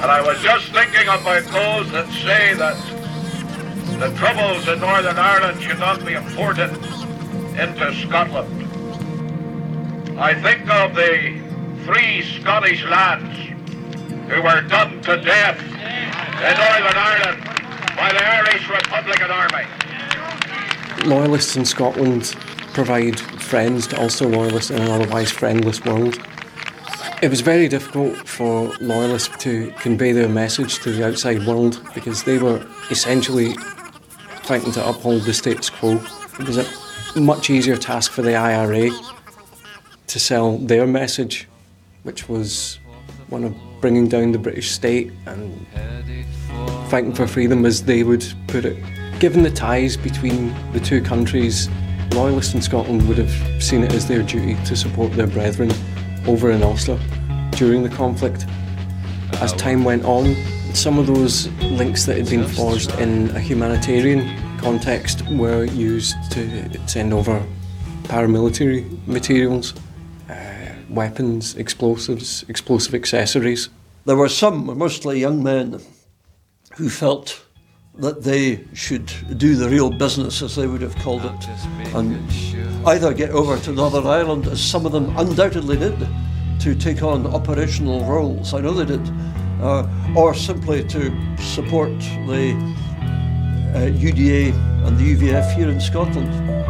And I was just thinking about those that say that the troubles in Northern Ireland should not be imported into Scotland. I think of the 3 Scottish lads who were done to death in Northern Ireland by the Irish Republican Army. Loyalists in Scotland provide friends to Ulster loyalists in an otherwise friendless world. It was very difficult for loyalists to convey their message to the outside world because they were essentially fighting to uphold the status quo. It was a much easier task for the IRA to sell their message, which was one of bringing down the British state and fighting for freedom, as they would put it. Given the ties between the two countries, loyalists in Scotland would have seen it as their duty to support their brethren over in Ulster during the conflict. As time went on, some of those links that had been forged in a humanitarian context were used to send over paramilitary materials, weapons, explosives, explosive accessories. There were some, mostly young men, who felt that they should do the real business, as they would have called it, and either get over to Northern Ireland, as some of them undoubtedly did, to take on operational roles, I know they did, or simply to support the UDA and the UVF here in Scotland.